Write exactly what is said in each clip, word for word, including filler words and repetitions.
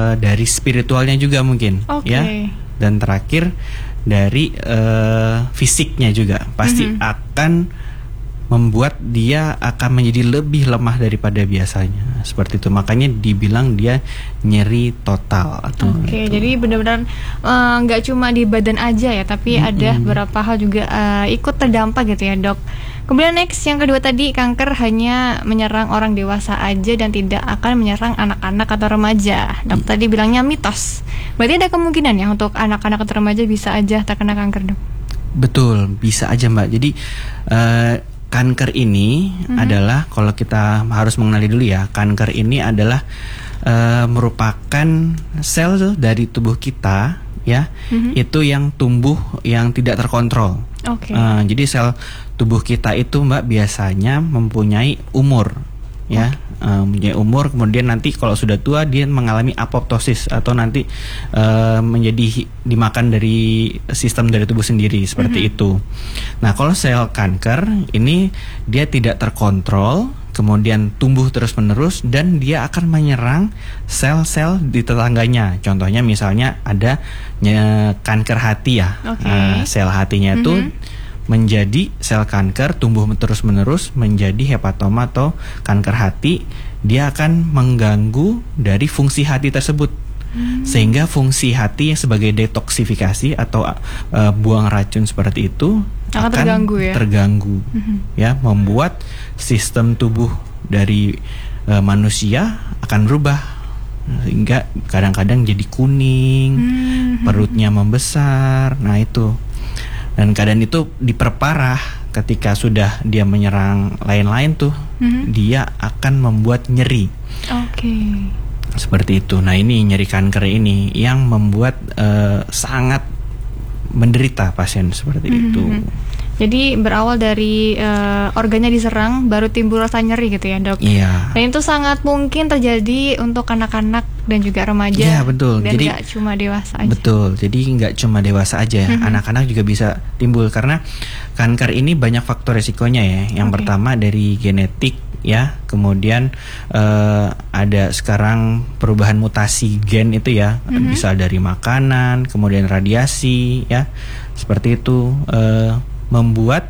uh, dari spiritualnya juga mungkin, okay. ya. Dan terakhir dari uh, fisiknya juga pasti mm-hmm. akan membuat dia akan menjadi lebih lemah daripada biasanya, seperti itu. Makanya dibilang dia nyeri total. Oke, okay, jadi benar-benar nggak uh, cuma di badan aja ya, tapi mm-hmm. ada beberapa hal juga uh, ikut terdampak gitu ya, Dok. Kemudian next yang kedua tadi, kanker hanya menyerang orang dewasa aja dan tidak akan menyerang anak-anak atau remaja. Dok mm. tadi bilangnya mitos. Berarti ada kemungkinan ya untuk anak-anak atau remaja bisa aja terkena kanker, Dok? Betul, bisa aja, Mbak. Jadi uh, kanker ini mm-hmm. adalah, kalau kita harus mengenali dulu ya, kanker ini adalah uh, merupakan sel dari tubuh kita ya, mm-hmm. itu yang tumbuh yang tidak terkontrol. Okay. Uh, jadi sel tubuh kita itu, Mbak, biasanya mempunyai umur ya. Okay. Uh, mempunyai umur, kemudian nanti kalau sudah tua dia mengalami apoptosis atau nanti uh, menjadi dimakan dari sistem dari tubuh sendiri seperti mm-hmm. itu. Nah, kalau sel kanker ini dia tidak terkontrol, kemudian tumbuh terus-menerus dan dia akan menyerang sel-sel di tetangganya. Contohnya misalnya ada nye, kanker hati ya, okay. uh, sel hatinya itu mm-hmm. menjadi sel kanker, tumbuh terus-menerus menjadi hepatoma atau kanker hati. Dia akan mengganggu dari fungsi hati tersebut, hmm. sehingga fungsi hati sebagai detoksifikasi atau uh, buang racun seperti itu akan, akan terganggu, ya? terganggu hmm. ya, membuat sistem tubuh dari uh, manusia akan berubah, sehingga kadang-kadang jadi kuning, hmm. perutnya membesar. Nah itu. Dan keadaan itu diperparah ketika sudah dia menyerang lain-lain tuh, mm-hmm. dia akan membuat nyeri. Oke. Okay. Seperti itu. Nah, ini nyeri kanker ini yang membuat uh, sangat menderita pasien seperti mm-hmm. itu. Jadi berawal dari uh, organnya diserang, baru timbul rasa nyeri gitu ya, Dok? Iya. Dan itu sangat mungkin terjadi untuk anak-anak dan juga remaja. Iya, betul. Dan jadi nggak cuma dewasa aja. Betul. Jadi nggak cuma dewasa aja, mm-hmm. anak-anak juga bisa timbul karena kanker ini banyak faktor resikonya ya. Yang okay. pertama dari genetik ya, kemudian uh, ada sekarang perubahan mutasi gen itu ya, mm-hmm. bisa dari makanan, kemudian radiasi ya, seperti itu. Uh, membuat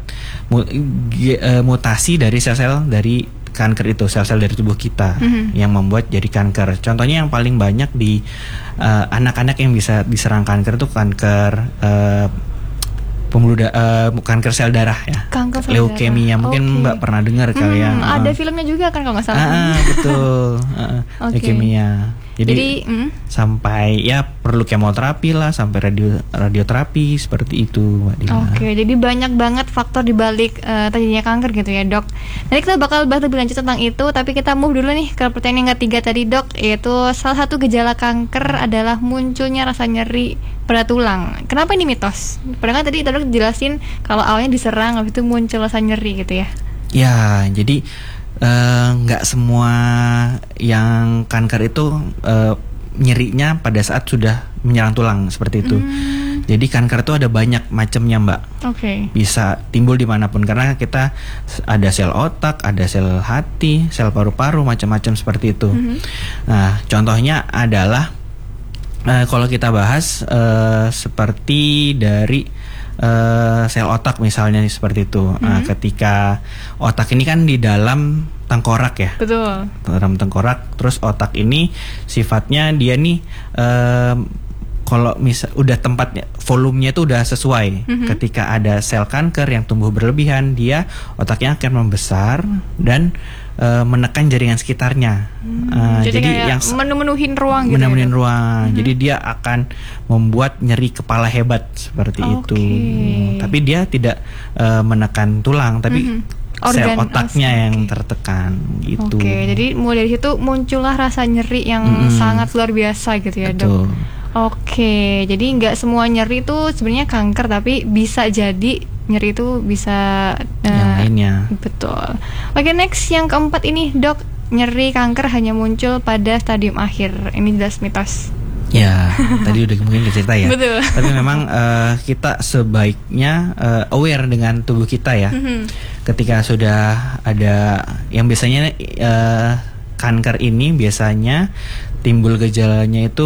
mutasi dari sel-sel dari kanker itu, sel-sel dari tubuh kita mm-hmm. yang membuat jadi kanker. Contohnya yang paling banyak di uh, anak-anak yang bisa diserang kanker itu kanker uh, pembuluh da- uh, kanker sel darah ya, kanker sel leukemia. Mungkin okay. Mbak pernah dengar hmm, kali ya. Ada uh, filmnya juga kan kalau nggak salah. Ah, betul. uh, okay. Leukemia. Jadi, Jadi mm. sampai ya perlu kemoterapi lah, sampai radio radioterapi seperti itu, Mbak Dila. Oke, okay, jadi banyak banget faktor dibalik uh, terjadinya kanker gitu ya, Dok. Nanti kita bakal bahas lebih lanjut tentang itu, tapi kita move dulu nih ke pertanyaan yang ketiga tadi, Dok, yaitu salah satu gejala kanker adalah munculnya rasa nyeri pada tulang. Kenapa ini mitos? Padahal kan tadi Dok jelasin kalau awalnya diserang, habis itu muncul rasa nyeri gitu ya. Ya, jadi nggak uh, semua yang kanker itu uh, nyerinya pada saat sudah menyerang tulang seperti itu. Hmm. Jadi kanker itu ada banyak macamnya, Mbak. Oke. Okay. Bisa timbul dimanapun karena kita ada sel otak, ada sel hati, sel paru-paru, macam-macam seperti itu. Hmm. Nah, contohnya adalah uh, kalau kita bahas uh, seperti dari Uh, sel otak misalnya seperti itu. Mm-hmm. Nah, ketika otak ini kan di dalam tengkorak ya. Betul. Dalam tengkorak, terus otak ini sifatnya dia nih uh, kalau misal udah tempatnya volumenya itu udah sesuai. Mm-hmm. Ketika ada sel kanker yang tumbuh berlebihan, dia otaknya akan membesar dan uh, menekan jaringan sekitarnya. Hmm, uh, jadi, jadi yang memenuhin ruang gitu. Memenuhin ya, ruang. Hmm. Jadi dia akan membuat nyeri kepala hebat seperti okay. itu. Hmm, tapi dia tidak uh, menekan tulang, tapi hmm. sel Organ, otaknya oh, yang okay. tertekan gitu. Oke, okay, jadi mulai dari situ muncullah rasa nyeri yang hmm. sangat luar biasa gitu ya, Dok. Oke, jadi nggak semua nyeri itu sebenarnya kanker, tapi bisa jadi nyeri itu bisa uh, yang lainnya. Betul. Oke, next yang keempat ini, Dok, nyeri kanker hanya muncul pada stadium akhir. Ini jelas mitos. Ya, tadi udah mungkin cerita ya. Betul. Tapi memang uh, kita sebaiknya uh, aware dengan tubuh kita ya. Mm-hmm. Ketika sudah ada yang biasanya uh, kanker ini biasanya timbul gejalanya itu